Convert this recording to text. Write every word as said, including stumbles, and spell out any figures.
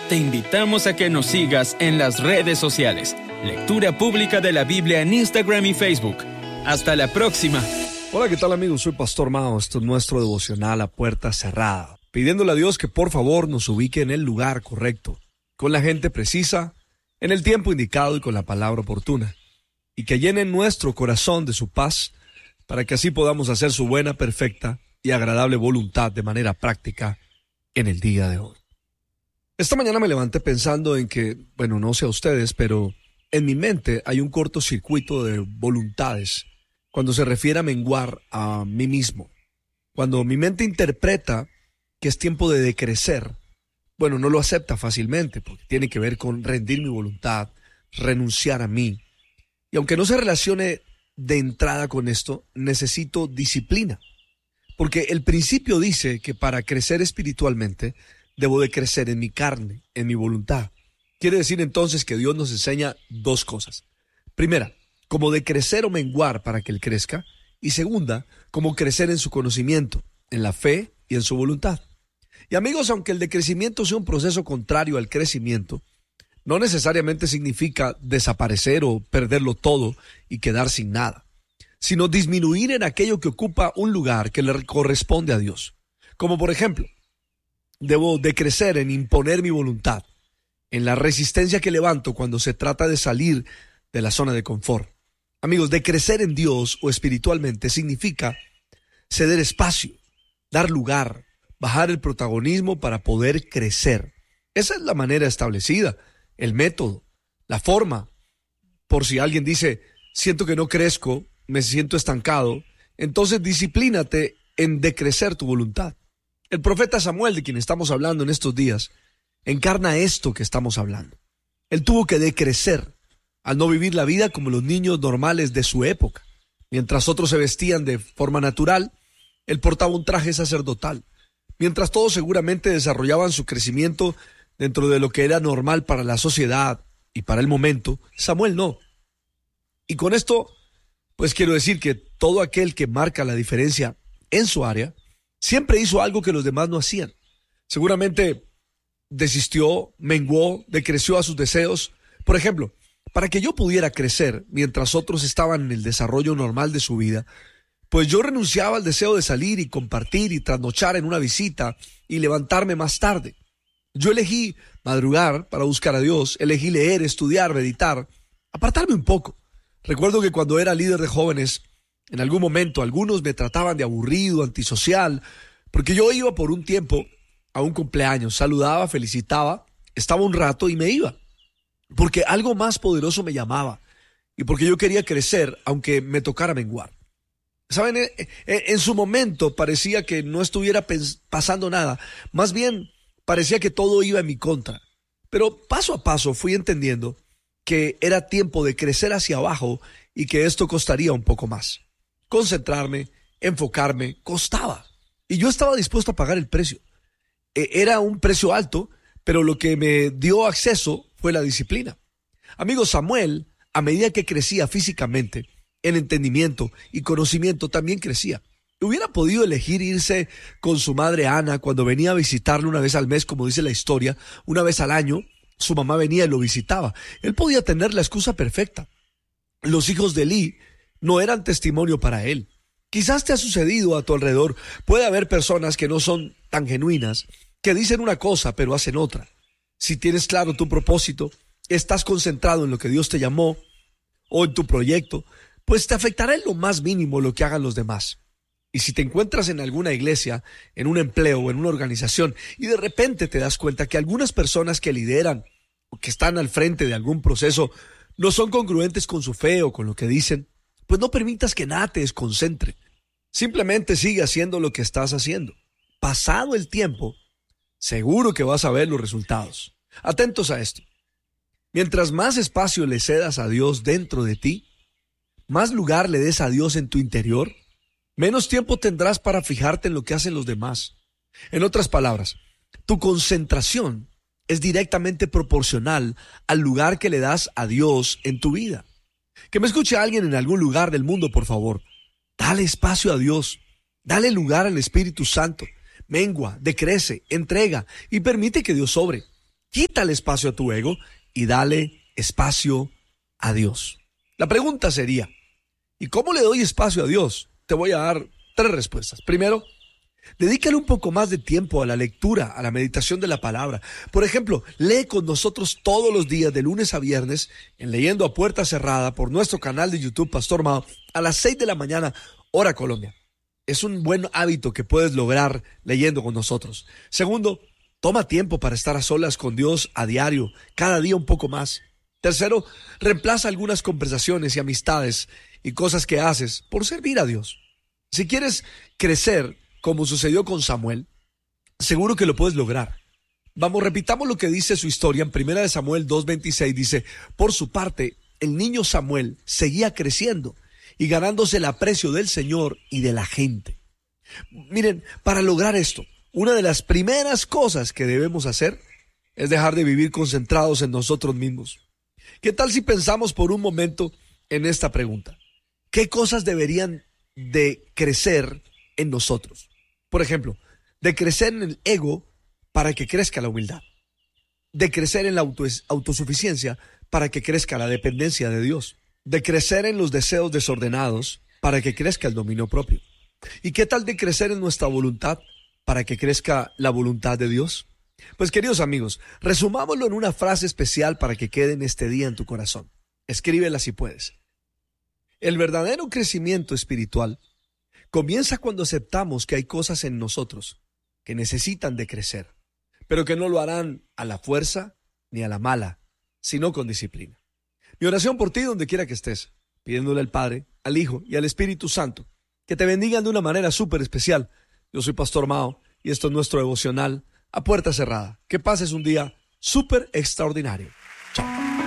Te invitamos a que nos sigas en las redes sociales. Lectura Pública de la Biblia en Instagram y Facebook. Hasta la próxima. Hola, ¿qué tal, amigos? Soy Pastor Mao. Esto es nuestro devocional a puerta cerrada, pidiéndole a Dios que por favor nos ubique en el lugar correcto, con la gente precisa, en el tiempo indicado y con la palabra oportuna, y que llene nuestro corazón de su paz, para que así podamos hacer su buena, perfecta y agradable voluntad de manera práctica en el día de hoy. Esta mañana me levanté pensando en que, bueno, no sé a ustedes, pero en mi mente hay un cortocircuito de voluntades cuando se refiere a menguar a mí mismo. Cuando mi mente interpreta que es tiempo de decrecer, bueno, no lo acepta fácilmente porque tiene que ver con rendir mi voluntad, renunciar a mí. Y aunque no se relacione de entrada con esto, necesito disciplina. Porque el principio dice que para crecer espiritualmente debo de crecer en mi carne, en mi voluntad. Quiere decir entonces que Dios nos enseña dos cosas. Primera, como de crecer o menguar para que Él crezca. Y segunda, como crecer en su conocimiento, en la fe y en su voluntad. Y amigos, aunque el decrecimiento sea un proceso contrario al crecimiento, no necesariamente significa desaparecer o perderlo todo y quedar sin nada, sino disminuir en aquello que ocupa un lugar que le corresponde a Dios. Como por ejemplo, debo decrecer en imponer mi voluntad, en la resistencia que levanto cuando se trata de salir de la zona de confort. Amigos, decrecer en Dios o espiritualmente significa ceder espacio, dar lugar, bajar el protagonismo para poder crecer. Esa es la manera establecida, el método, la forma. Por si alguien dice, siento que no crezco, me siento estancado, entonces disciplínate en decrecer tu voluntad. El profeta Samuel, de quien estamos hablando en estos días, encarna esto que estamos hablando. Él tuvo que decrecer al no vivir la vida como los niños normales de su época. Mientras otros se vestían de forma natural, él portaba un traje sacerdotal. Mientras todos seguramente desarrollaban su crecimiento dentro de lo que era normal para la sociedad y para el momento, Samuel no. Y con esto, pues quiero decir que todo aquel que marca la diferencia en su área, siempre hizo algo que los demás no hacían. Seguramente desistió, menguó, decreció a sus deseos. Por ejemplo, para que yo pudiera crecer mientras otros estaban en el desarrollo normal de su vida, pues yo renunciaba al deseo de salir y compartir y trasnochar en una visita y levantarme más tarde. Yo elegí madrugar para buscar a Dios, elegí leer, estudiar, meditar, apartarme un poco. Recuerdo que cuando era líder de jóvenes, en algún momento algunos me trataban de aburrido, antisocial, porque yo iba por un tiempo a un cumpleaños, saludaba, felicitaba, estaba un rato y me iba. Porque algo más poderoso me llamaba y porque yo quería crecer aunque me tocara menguar. ¿Saben? En su momento parecía que no estuviera pasando nada, más bien parecía que todo iba en mi contra. Pero paso a paso fui entendiendo que era tiempo de crecer hacia abajo y que esto costaría un poco más. Concentrarme, enfocarme, costaba. Y yo estaba dispuesto a pagar el precio. Era un precio alto, pero lo que me dio acceso fue la disciplina. Amigos, Samuel, a medida que crecía físicamente, en entendimiento y conocimiento, también crecía. Hubiera podido elegir irse con su madre Ana cuando venía a visitarle una vez al mes, como dice la historia, una vez al año, su mamá venía y lo visitaba. Él podía tener la excusa perfecta. Los hijos de Elí no eran testimonio para él. Quizás te ha sucedido a tu alrededor. Puede haber personas que no son tan genuinas, que dicen una cosa pero hacen otra. Si tienes claro tu propósito, estás concentrado en lo que Dios te llamó o en tu proyecto, pues te afectará en lo más mínimo lo que hagan los demás. Y si te encuentras en alguna iglesia, en un empleo o en una organización y de repente te das cuenta que algunas personas que lideran o que están al frente de algún proceso no son congruentes con su fe o con lo que dicen, pues no permitas que nada te desconcentre. Simplemente sigue haciendo lo que estás haciendo. Pasado el tiempo, seguro que vas a ver los resultados. Atentos a esto. Mientras más espacio le cedas a Dios dentro de ti, más lugar le des a Dios en tu interior, menos tiempo tendrás para fijarte en lo que hacen los demás. En otras palabras, tu concentración es directamente proporcional al lugar que le das a Dios en tu vida. Que me escuche alguien en algún lugar del mundo, por favor. Dale espacio a Dios. Dale lugar al Espíritu Santo. Mengua, decrece, entrega y permite que Dios obre. Quítale espacio a tu ego y dale espacio a Dios. La pregunta sería, ¿y cómo le doy espacio a Dios? Te voy a dar tres respuestas. Primero, dedícale un poco más de tiempo a la lectura, a la meditación de la palabra. Por ejemplo, lee con nosotros todos los días de lunes a viernes en Leyendo a Puerta Cerrada por nuestro canal de YouTube Pastor Mao a las seis de la mañana, hora Colombia. Es un buen hábito que puedes lograr leyendo con nosotros. Segundo, toma tiempo para estar a solas con Dios a diario, cada día un poco más. Tercero, reemplaza algunas conversaciones y amistades y cosas que haces por servir a Dios. Si quieres crecer, como sucedió con Samuel, seguro que lo puedes lograr. Vamos, repitamos lo que dice su historia en primera de Samuel dos veintiséis. Dice, por su parte, el niño Samuel seguía creciendo y ganándose el aprecio del Señor y de la gente. Miren, para lograr esto, una de las primeras cosas que debemos hacer es dejar de vivir concentrados en nosotros mismos. ¿Qué tal si pensamos por un momento en esta pregunta? ¿Qué cosas deberían de crecer en nosotros? Por ejemplo, de crecer en el ego para que crezca la humildad. De crecer en la auto, autosuficiencia para que crezca la dependencia de Dios. De crecer en los deseos desordenados para que crezca el dominio propio. ¿Y qué tal de crecer en nuestra voluntad para que crezca la voluntad de Dios? Pues queridos amigos, resumámoslo en una frase especial para que quede en este día en tu corazón. Escríbela si puedes. El verdadero crecimiento espiritual comienza cuando aceptamos que hay cosas en nosotros que necesitan de crecer, pero que no lo harán a la fuerza ni a la mala, sino con disciplina. Mi oración por ti donde quiera que estés, pidiéndole al Padre, al Hijo y al Espíritu Santo, que te bendigan de una manera súper especial. Yo soy Pastor Mao y esto es nuestro devocional a puerta cerrada. Que pases un día súper extraordinario. Chao.